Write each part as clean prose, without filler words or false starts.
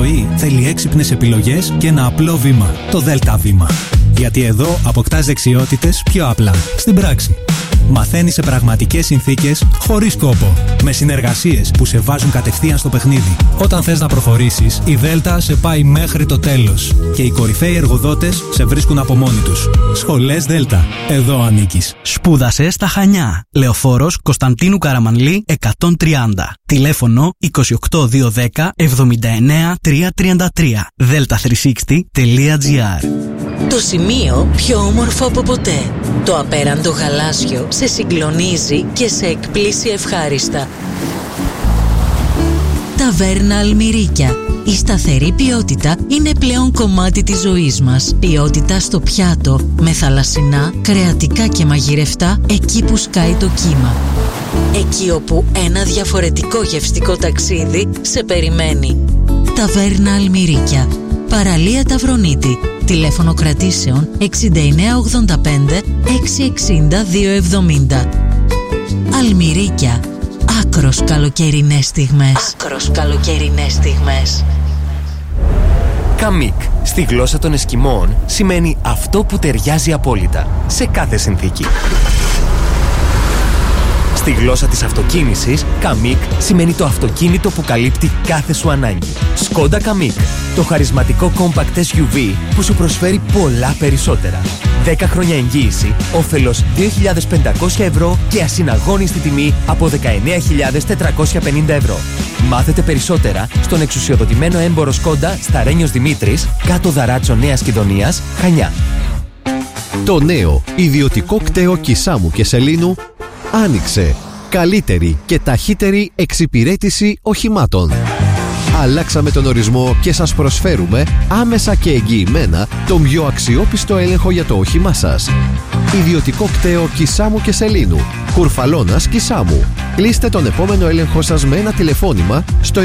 ζωή θέλει έξυπνες επιλογές και ένα απλό βήμα. Το ΔΕΛΤΑ βήμα. Γιατί εδώ αποκτάς δεξιότητες πιο απλά, στην πράξη. Μαθαίνεις σε πραγματικές συνθήκες, χωρίς κόπο. Με συνεργασίες που σε βάζουν κατευθείαν στο παιχνίδι. Όταν θες να προχωρήσεις, η ΔΕΛΤΑ σε πάει μέχρι το τέλος. Και οι κορυφαίοι εργοδότες σε βρίσκουν από μόνοι τους. Σχολές ΔΕΛΤΑ. Εδώ ανήκεις. Σπούδασε στα Χανιά. Λεωφόρος Κωνσταντίνου Καραμανλή 130. Τηλέφωνο 28210 79 333. delta360.gr. Το σημείο πιο όμορφο από ποτέ. Το απέραντο γαλάζιο σε συγκλονίζει και σε εκπλήσει ευχάριστα. Ταβέρνα Αλμυρίκια. Η σταθερή ποιότητα είναι πλέον κομμάτι της ζωής μας. Ποιότητα στο πιάτο, με θαλασσινά, κρεατικά και μαγειρευτά, εκεί που σκάει το κύμα. Εκεί όπου ένα διαφορετικό γευστικό ταξίδι σε περιμένει. Ταβέρνα Αλμυρίκια. Παραλία Ταυρονίτη. Τηλέφωνο κρατήσεων 6985 660 270. Αλμυρίκια. Άκρος καλοκαιρινές στιγμές. Άκρος καλοκαιρινές στιγμές. Καμίκ, στη γλώσσα των Εσκιμώων, σημαίνει αυτό που ταιριάζει απόλυτα, σε κάθε συνθήκη. Στη γλώσσα της αυτοκίνησης, Καμίκ σημαίνει το αυτοκίνητο που καλύπτει κάθε σου ανάγκη. Skoda Kamiq, το χαρισματικό compact SUV που σου προσφέρει πολλά περισσότερα. 10 χρόνια εγγύηση, όφελος 2.500 ευρώ και ασυναγώνιστη τιμή από 19.450 ευρώ. Μάθετε περισσότερα στον εξουσιοδοτημένο έμπορο Skoda στα Ρένιος Δημήτρης, κάτω Δαράτσο Νέας Κιδωνίας, Χανιά. Το νέο ιδιωτικό κτέο Κισάμου και Σελήνου άνοιξε. Καλύτερη και ταχύτερη εξυπηρέτηση οχημάτων. Αλλάξαμε τον ορισμό και σας προσφέρουμε άμεσα και εγγυημένα τον πιο αξιόπιστο έλεγχο για το όχημά σας. Ιδιωτικό κτέο Κισάμου και Σελήνου, Κουρφαλώνας Κισάμου. Κλείστε τον επόμενο έλεγχο σας με ένα τηλεφώνημα στο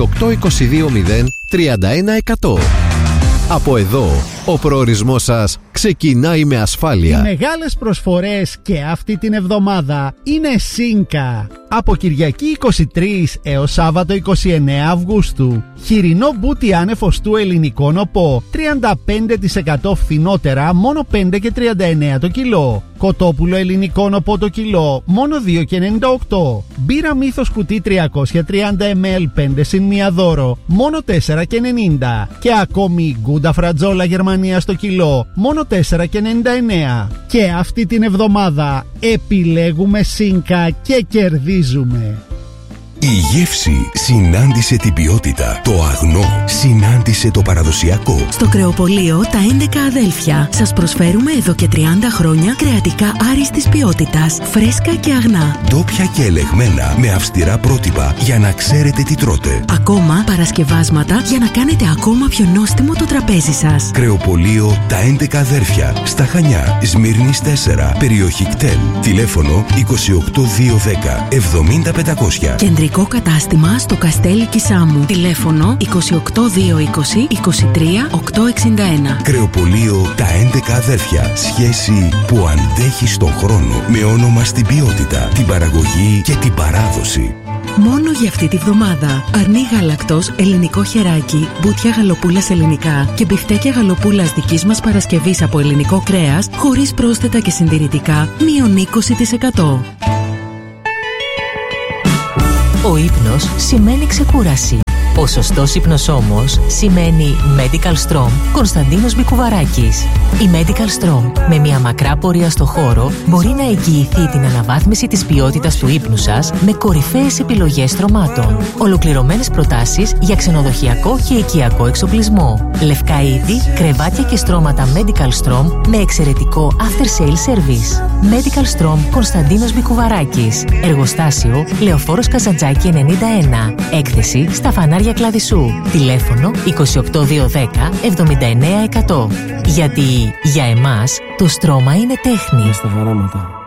2822 0 31 100. Από εδώ, ο προορισμός σας ξεκινάει με ασφάλεια. Οι μεγάλες προσφορές και αυτή την εβδομάδα είναι Σίνκα. Από Κυριακή 23 έως Σάββατο 29 Αυγούστου. Χοιρινό μπούτι άνεφοστού ελληνικό νοπό 35% φθηνότερα, μόνο 5,39 το κιλό. Κοτόπουλο ελληνικό νοπό το κιλό, μόνο 2,98. Μπύρα Μύθος κουτί 330 ml 5 συν 1 δώρο, μόνο 4,90. Και ακόμη γκούντα φρατζόλα Γερμανία στο κιλό, μόνο 4,99. Και αυτή την εβδομάδα επιλέγουμε Σίνκα και κερδίζουμε. Η γεύση συνάντησε την ποιότητα. Το αγνό συνάντησε το παραδοσιακό. Στο κρεοπωλείο Τα 11 Αδέλφια σας προσφέρουμε εδώ και 30 χρόνια κρεατικά άριστης ποιότητας, φρέσκα και αγνά. Ντόπια και ελεγμένα με αυστηρά πρότυπα για να ξέρετε τι τρώτε. Ακόμα παρασκευάσματα για να κάνετε ακόμα πιο νόστιμο το τραπέζι σας. Κρεοπωλείο Τα 11 Αδέλφια. Στα Χανιά, Σμύρνης 4, περιοχή Κτέλ. Τηλέφωνο 28210 70500. Κεντρικό κατάστημα στο Καστέλι Κισάμου. Τηλέφωνο 28220 23 861. Κρεοπωλείο Τα 11 Αδέρφια. Σχέση που αντέχει στον χρόνο. Με όνομα στην ποιότητα, την παραγωγή και την παράδοση. Μόνο για αυτή τη βδομάδα. Αρνί γάλακτος, ελληνικό χεράκι, μπουτια γαλοπούλας ελληνικά και μπιφτέκια γαλοπούλας δικής μας παρασκευής από ελληνικό κρέας, χωρίς πρόσθετα και συντηρητικά, μείον 20%. Ο ύπνος σημαίνει ξεκούραση. Ο σωστός ύπνος όμως σημαίνει Medical Strom Κωνσταντίνος Μπικουβαράκης. Η Medical Strom με μια μακρά πορεία στο χώρο μπορεί να εγγυηθεί την αναβάθμιση της ποιότητας του ύπνου σας με κορυφαίες επιλογές στρωμάτων. Ολοκληρωμένες προτάσεις για ξενοδοχειακό και οικιακό εξοπλισμό. Λευκά είδη, κρεβάτια και στρώματα Medical Strom με εξαιρετικό after sale service. Medical Strom Κωνσταντίνος Μπικουβαράκης. Εργοστάσιο Λεωφόρος Καζαντζάκη 91. Έκθεση στα φανάρια Κλαδισσού. Τηλέφωνο 28210 79100. Γιατί για εμάς το στρώμα είναι τέχνη. Στα χαράματα.